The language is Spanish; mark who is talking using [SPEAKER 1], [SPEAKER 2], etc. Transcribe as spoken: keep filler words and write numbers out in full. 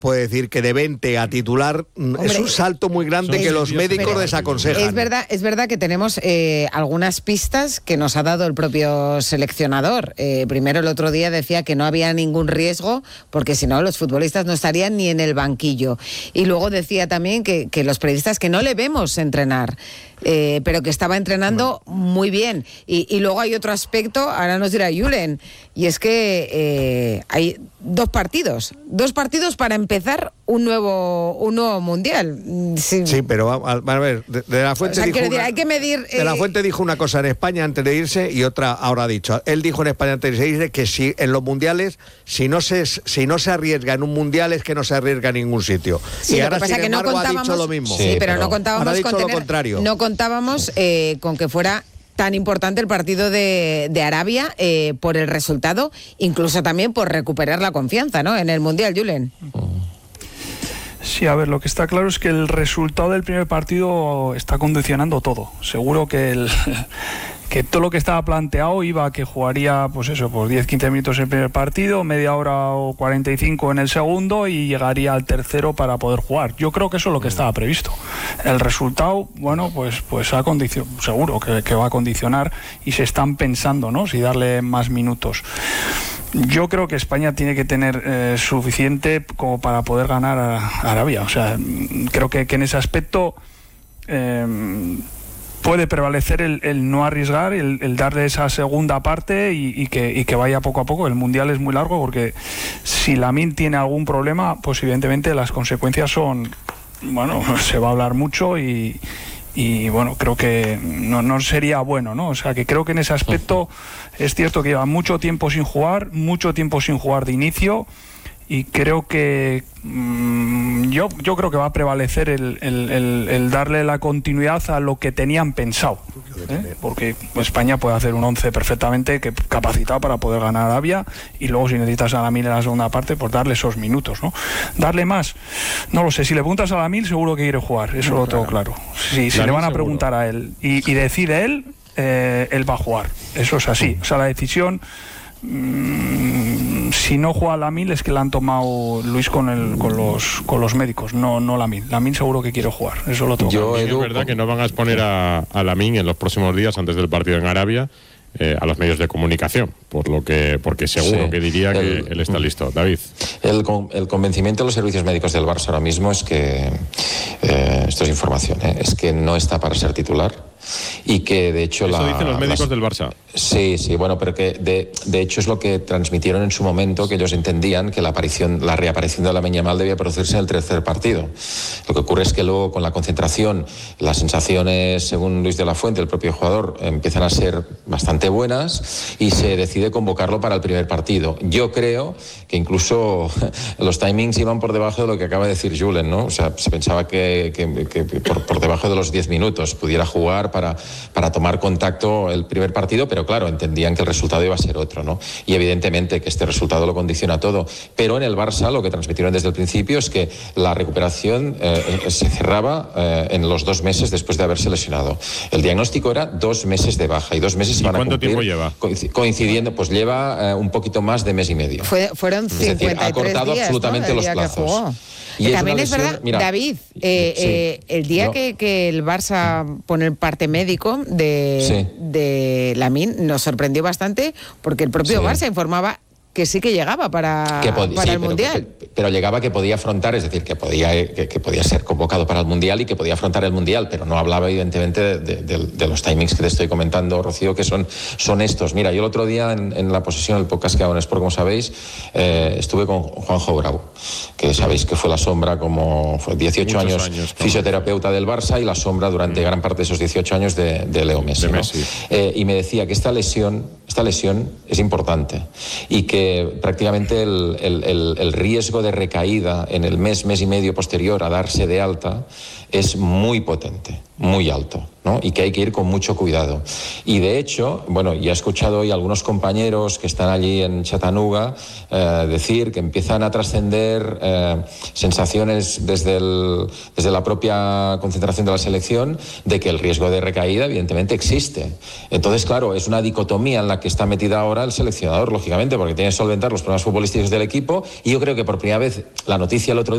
[SPEAKER 1] puede decir que de veinte a titular Hombre, es un salto muy grande que los médicos desaconsejan.
[SPEAKER 2] Es verdad, es verdad que tenemos eh, algunas pistas que nos ha dado el propio seleccionador. Eh, primero, el otro día decía que no había ningún riesgo, porque si no, los futbolistas no estarían ni en el banquillo. Y luego decía también que, que los periodistas que no le vemos entrenar, eh, pero que estaba entrenando muy bien. Y, y luego hay otro aspecto, ahora nos dirá Julen, y es que eh, hay dos partidos, dos partidos para empezar un nuevo un nuevo mundial. Sí,
[SPEAKER 1] sí, pero a, a ver, de, de la Fuente
[SPEAKER 2] o sea,
[SPEAKER 1] dijo
[SPEAKER 2] decir,
[SPEAKER 1] una,
[SPEAKER 2] hay que medir.
[SPEAKER 1] De la
[SPEAKER 2] eh,
[SPEAKER 1] Fuente dijo una cosa en España antes de irse y otra ahora ha dicho. Él dijo en España antes de irse que si en los mundiales, si no se si no se arriesga en un mundial es que no se arriesga en ningún sitio.
[SPEAKER 2] Sí,
[SPEAKER 1] y ahora
[SPEAKER 2] pasa
[SPEAKER 1] sin
[SPEAKER 2] que
[SPEAKER 1] embargo
[SPEAKER 2] no
[SPEAKER 1] ha dicho lo mismo.
[SPEAKER 2] Sí, pero, pero no contábamos
[SPEAKER 1] ahora ha dicho
[SPEAKER 2] con
[SPEAKER 1] lo
[SPEAKER 2] tener,
[SPEAKER 1] contrario.
[SPEAKER 2] No contábamos eh, con que fuera tan importante el partido de, de Arabia eh, por el resultado, incluso también por recuperar la confianza, ¿no? En el Mundial, Julen.
[SPEAKER 3] Sí, a ver, lo que está claro es que el resultado del primer partido está condicionando todo. Seguro que el... que todo lo que estaba planteado iba a que jugaría, pues eso, pues diez a quince minutos en el primer partido, media hora o cuarenta y cinco en el segundo y llegaría al tercero para poder jugar. Yo creo que eso es lo que estaba previsto. El resultado, bueno, pues pues ha condicion- seguro que, que va a condicionar y se están pensando, ¿no?, si darle más minutos. Yo creo que España tiene que tener eh, suficiente como para poder ganar a, a Arabia. O sea, creo que, que en ese aspecto... Eh, puede prevalecer el, el no arriesgar, el, el darle esa segunda parte y, y, que, y que vaya poco a poco. El Mundial es muy largo porque si Lamine tiene algún problema, pues evidentemente las consecuencias son, bueno, se va a hablar mucho y, y bueno, creo que no, no sería bueno, ¿no? O sea, que creo que en ese aspecto es cierto que lleva mucho tiempo sin jugar, mucho tiempo sin jugar de inicio. Y creo que mmm, yo, yo creo que va a prevalecer el, el, el, el darle la continuidad a lo que tenían pensado, ¿eh? Porque España puede hacer un once perfectamente que, capacitado para poder ganar a Arabia y luego si necesitas a Lamine en la segunda parte, pues darle esos minutos, ¿no? Darle más, no lo sé, si le preguntas a Lamine seguro que quiere jugar, eso lo tengo claro. Si, si le van a preguntar a él y, y decide él, eh, él va a jugar, eso es así, o sea, la decisión... Mm, si no juega Lamine es que la han tomado Luis con el con los con los médicos, no no Lamine. Lamine seguro que quiere jugar, eso lo tengo.
[SPEAKER 4] Yo, Edu, es verdad que no van a exponer a, a Lamine en los próximos días antes del partido en Arabia eh, a los medios de comunicación, por lo que porque seguro sí, que diría el, que él está listo. David.
[SPEAKER 5] El, el convencimiento de los servicios médicos del Barça ahora mismo es que eh, esto es información, ¿eh? Es que no está para ser titular. Y que de hecho
[SPEAKER 4] eso
[SPEAKER 5] la,
[SPEAKER 4] dicen los médicos
[SPEAKER 5] las,
[SPEAKER 4] del Barça.
[SPEAKER 5] Sí, sí, bueno, pero que de, de hecho es lo que transmitieron en su momento, que ellos entendían que la aparición, la reaparición de Lamine Yamal debía producirse en el tercer partido. Lo que ocurre es que luego con la concentración, las sensaciones, según Luis de la Fuente, el propio jugador, empiezan a ser bastante buenas y se decide convocarlo para el primer partido. Yo creo que incluso los timings iban por debajo de lo que acaba de decir Julen, ¿no? O sea, se pensaba que, que, que por, por debajo de los diez minutos pudiera jugar para, para tomar contacto el primer partido, pero claro, entendían que el resultado iba a ser otro, ¿no? Y evidentemente que este resultado lo condiciona todo. Pero en el Barça lo que transmitieron desde el principio es que la recuperación eh, se cerraba eh, en los dos meses después de haberse lesionado. El diagnóstico era dos meses de baja y dos meses se van a cumplir.
[SPEAKER 4] ¿Cuánto tiempo lleva?
[SPEAKER 5] Coincidiendo, pues lleva eh, un poquito más de mes y medio.
[SPEAKER 2] Fue, fueron cincuenta y tres
[SPEAKER 5] es decir, ha cortado
[SPEAKER 2] días,
[SPEAKER 5] absolutamente
[SPEAKER 2] ¿no?,
[SPEAKER 5] los plazos.
[SPEAKER 2] Y es también lesión, es verdad, mira, David, eh, sí, eh, el día no. que, que el Barça pone el parte médico de, sí. de Lamine nos sorprendió bastante porque el propio sí. Barça informaba que sí que llegaba para,
[SPEAKER 5] que pod-
[SPEAKER 2] para
[SPEAKER 5] sí,
[SPEAKER 2] el
[SPEAKER 5] pero,
[SPEAKER 2] Mundial.
[SPEAKER 5] Que, pero llegaba que podía afrontar, es decir, que podía, que, que podía ser convocado para el Mundial y que podía afrontar el Mundial, pero no hablaba evidentemente de, de, de, de los timings que te estoy comentando, Rocío, que son, son estos. Mira, yo el otro día en, en la posesión del podcast que hago en Sport, como sabéis, eh, estuve con Juanjo Bravo, que sabéis que fue la sombra, como fue dieciocho años, años fisioterapeuta del Barça y la sombra durante mm. gran parte de esos dieciocho años de, de Leo Messi.
[SPEAKER 4] De
[SPEAKER 5] ¿no?
[SPEAKER 4] Messi.
[SPEAKER 5] Eh, y me decía que esta lesión, esta lesión es importante y que prácticamente El, el, el, el riesgo de recaída en el mes, mes y medio posterior a darse de alta es muy potente, muy alto, ¿no? Y que hay que ir con mucho cuidado. Y de hecho, bueno, ya he escuchado hoy a algunos compañeros que están allí en Chattanooga eh, decir que empiezan a trascender eh, sensaciones desde, el, desde la propia concentración de la selección de que el riesgo de recaída evidentemente existe. Entonces, claro, es una dicotomía en la que está metida ahora el seleccionador, lógicamente, porque tiene que solventar los problemas futbolísticos del equipo y yo creo que por primera vez la noticia el otro día